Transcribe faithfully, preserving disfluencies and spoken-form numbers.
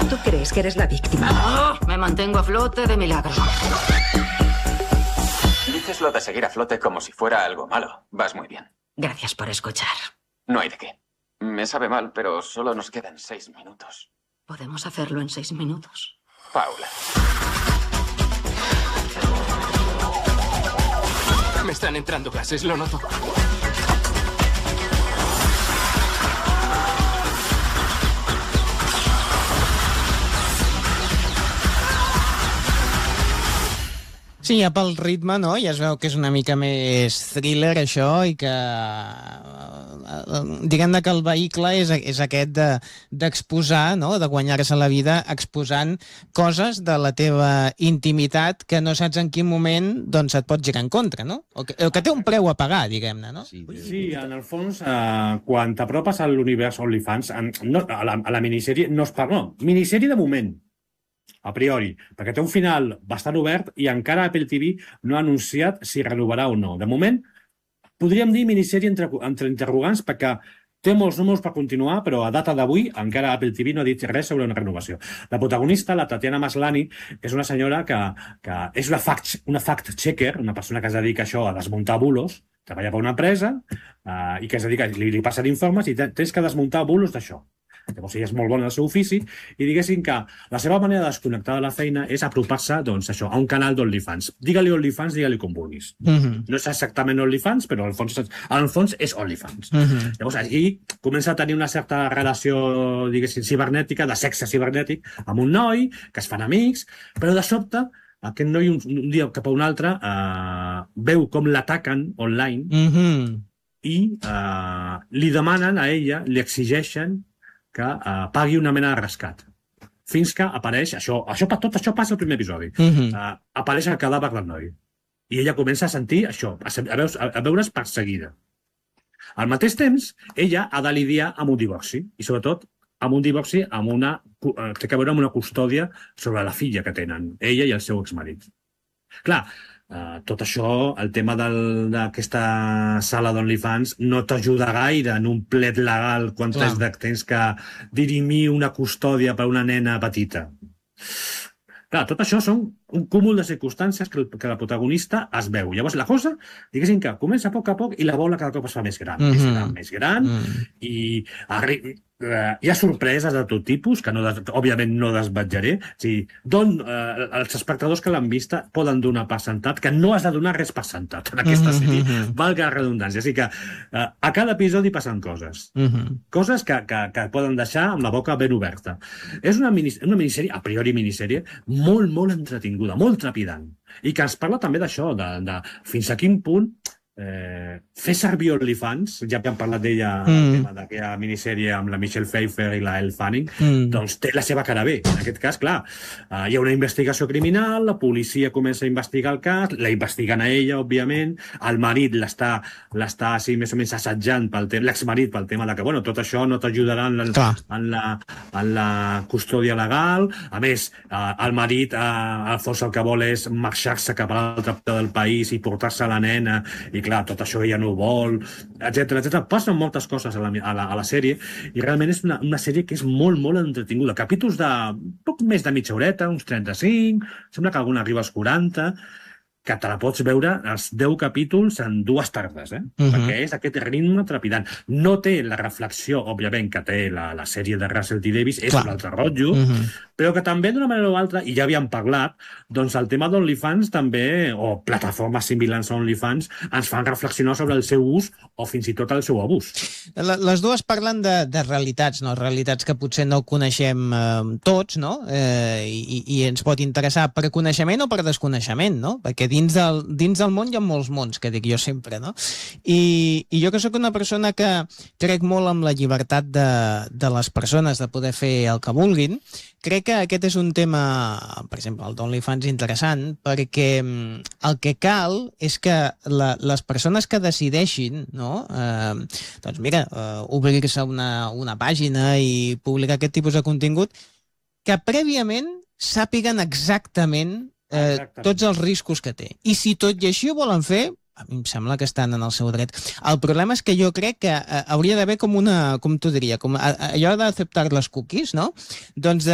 Tú crees que eres la víctima. Oh, me mantengo a flote de milagro. Dices lo de seguir a flote como si fuera algo malo. Vas muy bien. Gracias por escuchar. No hay de qué. Me sabe mal, pero solo nos quedan seis minutos. Podemos hacerlo en seis minutos. Paula. Me están entrando gases, lo noto. Sí, ja pel ritme, no? Ja es veu que és una mica més thriller, això, i que... diguem que el vehicle és, és aquest de, d'exposar, no? De guanyar-se la vida exposant coses de la teva intimitat que no saps en quin moment doncs, et pot girar en contra, no? O que, o que té un preu a pagar, diguem-ne, no? Sí, en el fons, eh, quan t'apropes a l'univers OnlyFans, en, no, a, la, a la minissèrie no es parla, no, minissèrie de moment, a priori, perquè té un final bastant obert i encara Apple T V no ha anunciat si renovarà o no. De moment, podríem dir minissèrie entre, entre interrogants perquè té molts números per continuar, però a data d'avui encara Apple T V no ha dit res sobre una renovació. La protagonista, la Tatiana Maslany, és una senyora que, que és una fact, una fact-checker, una persona que es dedica a això, a desmuntar bulos, treballa per una empresa eh, i que es dedica, li, li passen informes i tens que desmuntar bulos d'això. Llavors ella és molt bona en el seu ofici i diguéssim que la seva manera de desconnectar de la feina és apropar-se doncs, això, a un canal d'OnlyFans. Digue-li OnlyFans, digue-li com vulguis. Mm-hmm. No és exactament OnlyFans, però al fons, al fons és OnlyFans. Mm-hmm. Llavors allí comença a tenir una certa relació, diguéssim, cibernètica, de sexe cibernètic, amb un noi, que es fan amics, però de sobte aquest noi un, un dia cap a un altre eh, veu com l'ataquen online mm-hmm. i eh, li demanen a ella, li exigeixen que uh, pagui una mena de rescat. Fins que apareix, això, això tot això passa al primer episodi, mm-hmm. uh, apareix el cadàver del noi. I ella comença a sentir això, a, a, veure, a veure's perseguida. Al mateix temps, ella ha de lidiar amb un divorci, i sobretot amb un divorci amb una, uh, té que veure amb una custòdia sobre la filla que tenen, ella i el seu exmarit. Clar, Uh, tot això, el tema del, d'aquesta sala d'OnlyFans no t'ajuda gaire en un plet legal quan tens, de, tens que dirimir una custòdia per una nena petita. Clar, tot això són un cúmul de circumstàncies que, el, que la protagonista es veu. Llavors la cosa, diguéssim que comença a poc a poc i la bola cada cop es fa més gran, mm-hmm. més gran, més gran, mm-hmm. i arri- Uh, hi ha sorpreses de tot tipus, que no de, òbviament no desvetjaré. O sigui, don, uh, els espectadors que l'han vista poden donar per sentat, que no has de donar res per sentat en aquesta mm-hmm. sèrie, valga la redundància. O sigui que uh, a cada episodi passen coses. Mm-hmm. Coses que, que, que poden deixar amb la boca ben oberta. És una, mini, una minissèrie, a priori minissèrie, molt, molt entretinguda, molt trepidant. I que ens parla també d'això, de, de fins a quin punt Eh, fer servir OnlyFans, ja que hem parlat d'ella mm. el tema d'aquella minissèrie amb la Michelle Pfeiffer i la Elle Fanning, mm. doncs té la seva cara bé. En aquest cas, clar, uh, hi ha una investigació criminal, la policia comença a investigar el cas, la investiguen a ella, òbviament, el marit l'està, l'està així més o menys assetjant pel tema, l'exmarit pel tema de que, bueno, tot això no t'ajudarà en, la, en, la, en la custòdia legal. A més, uh, el marit uh, al fons el que vol és marxar-se cap a l'altra part del país i portar-se la nena i clar, tot això ella no ho vol, etcètera, etcètera. Passen moltes coses a la, a la, a la sèrie i realment és una, una sèrie que és molt, molt entretinguda. Capítols de poc més de mitja horeta, uns trenta-cinc, sembla que alguna arriba als quaranta, que te la pots veure els deu capítols en dues tardes, eh? Uh-huh. Perquè és aquest ritme trepidant. No té la reflexió, òbviament, que té la, la sèrie de Russell T Davies, és un altre rotllo, uh-huh. però que també d'una manera o altra, i ja havíem parlat, doncs el tema d'OnlyFans també, o plataformes similars a OnlyFans, ens fan reflexionar sobre el seu ús o fins i tot el seu abús. Les dues parlen de, de realitats, no? Realitats que potser no coneixem eh, tots, no? Eh, i, i ens pot interessar per coneixement o per desconeixement, no? Perquè dins del, dins del món hi ha molts mons, que dic jo sempre, no? I, i jo que sóc una persona que crec molt amb la llibertat de, de les persones de poder fer el que vulguin, crec que aquest és un tema, per exemple, el d'OnlyFans interessant, perquè el que cal és que la, les persones que decideixin, no? Eh, doncs mira, eh, obrir-se una, una pàgina i publicar aquest tipus de contingut, que prèviament sàpiguen exactament Eh, tots els riscos que té. I si tot i així ho volen fer, a mi em sembla que estan en el seu dret. El problema és que jo crec que eh, hauria d'haver com una, com t'ho diria, com a, allò d'acceptar les cookies, no? Doncs